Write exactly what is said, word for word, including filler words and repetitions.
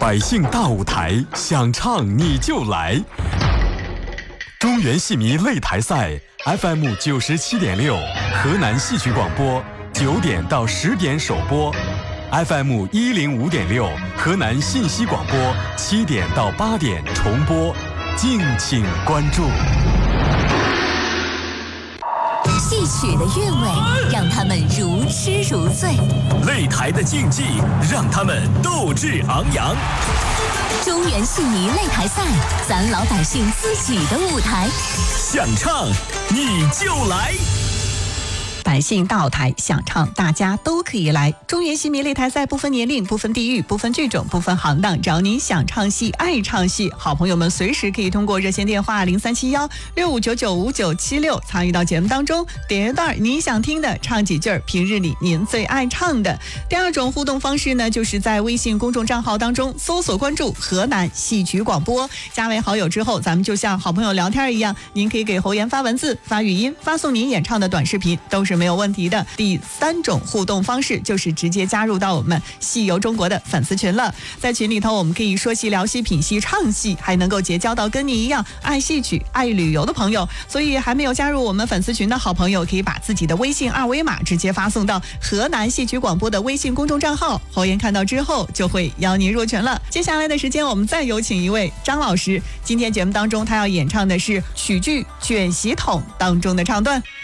百姓大舞台，想唱你就来。中原戏迷擂台赛 F M 九十七点六，河南戏曲广播九点到十点首播 ，F M 一零五点六，河南信息广播七点到八点重播，敬请关注。 戏曲的韵味让他们如痴如醉， 擂台的竞技让他们斗志昂扬。 中原戏迷擂台赛，咱老百姓自己的舞台， 想唱你就来。 百姓大舞台，想唱大家都可以来。中原戏迷擂台赛不分年龄，不分地域，不分剧种，不分行当，只要您想唱戏、爱唱戏，好朋友们随时可以通过热线电话零三七幺六五九九五九七六参与到节目当中，点一段您想听的，唱几句平日里您最爱唱的。第二种互动方式呢，就是在微信公众账号当中搜索关注河南戏曲广播，加为好友之后，咱们就像好朋友聊天一样，您可以给侯岩发文字、发语音、发送您演唱的短视频，都是没有问题的。第三种互动方式就是直接加入到我们戏游中国的粉丝群了，在群里头我们可以说戏、聊戏、品戏、唱戏，还能够结交到跟你一样爱戏曲、爱旅游的朋友。所以还没有加入我们粉丝群的好朋友，可以把自己的微信二维码直接发送到河南戏曲广播的微信公众账号，侯岩看到之后就会邀您入群了。接下来的时间我们再有请一位张老师，今天节目当中他要演唱的是曲剧《卷席筒》当中的唱段。